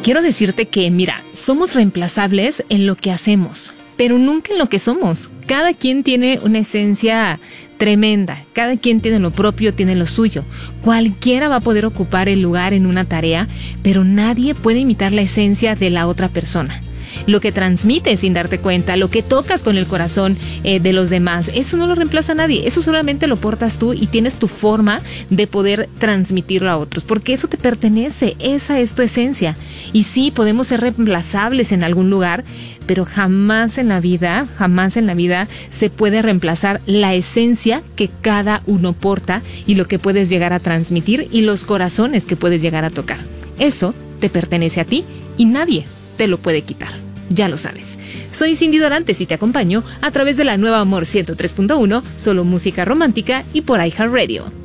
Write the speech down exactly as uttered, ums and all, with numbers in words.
quiero decirte que, mira, somos reemplazables en lo que hacemos, pero nunca en lo que somos. Cada quien tiene una esencia tremenda, cada quien tiene lo propio, tiene lo suyo. Cualquiera va a poder ocupar el lugar en una tarea, pero nadie puede imitar la esencia de la otra persona. Lo que transmites sin darte cuenta, lo que tocas con el corazón eh, de los demás, eso no lo reemplaza nadie, eso solamente lo portas tú y tienes tu forma de poder transmitirlo a otros, porque eso te pertenece, esa es tu esencia. Y sí, podemos ser reemplazables en algún lugar, pero jamás en la vida, jamás en la vida se puede reemplazar la esencia que cada uno porta y lo que puedes llegar a transmitir y los corazones que puedes llegar a tocar. Eso te pertenece a ti y nadie te lo puede quitar. Ya lo sabes. Soy Cindy Dorantes y te acompaño a través de la nueva Amor ciento tres punto uno, solo música romántica y por iHeartRadio.